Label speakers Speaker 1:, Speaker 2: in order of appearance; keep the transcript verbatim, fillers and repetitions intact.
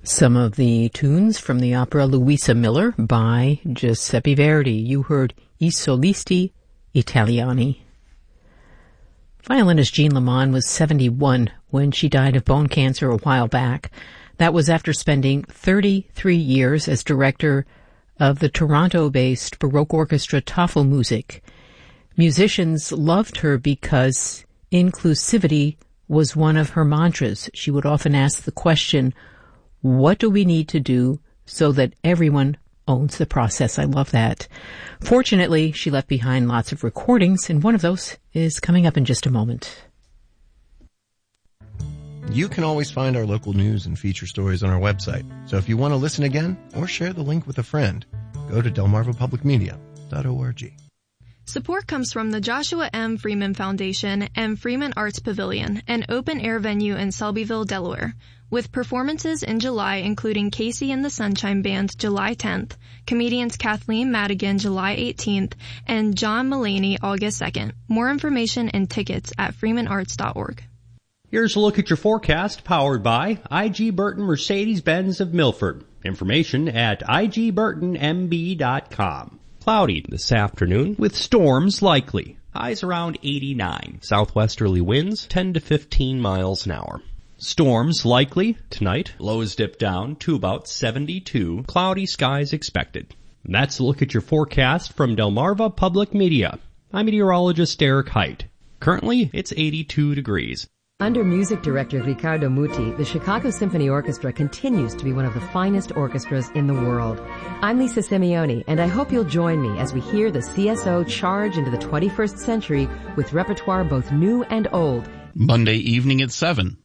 Speaker 1: Some of the tunes from the opera Luisa Miller by Giuseppe Verdi. You heard I Solisti Italiani. Violinist Jean Lamont was seventy-one when she died of bone cancer a while back. That was after spending thirty-three years as director of the Toronto-based Baroque orchestra Tafelmusik. Musicians loved her because inclusivity was one of her mantras. She would often ask the question, what do we need to do so that everyone owns the process? I love that. Fortunately, she left behind lots of recordings, and one of those is coming up in just a moment.
Speaker 2: You can always find our local news and feature stories on our website. So if you want to listen again or share the link with a friend, go to delmarva public media dot org.
Speaker 3: Support comes from the Joshua M. Freeman Foundation and Freeman Arts Pavilion, an open-air venue in Selbyville, Delaware, with performances in July including Casey and the Sunshine Band July tenth, comedians Kathleen Madigan July eighteenth, and John Mulaney August second. More information and tickets at freeman arts dot org.
Speaker 4: Here's a look at your forecast powered by I G Burton Mercedes-Benz of Milford. Information at I G burton M B dot com. Cloudy this afternoon with storms likely. Highs around eighty-nine. Southwesterly winds ten to fifteen miles an hour. Storms likely tonight. Lows dip down to about seventy-two. Cloudy skies expected. And that's a look at your forecast from Delmarva Public Media. I'm meteorologist Eric Height. Currently, it's eighty-two degrees.
Speaker 5: Under music director Riccardo Muti, the Chicago Symphony Orchestra continues to be one of the finest orchestras in the world. I'm Lisa Simeone, and I hope you'll join me as we hear the C S O charge into the twenty-first century with repertoire both new and old.
Speaker 6: Monday evening at seven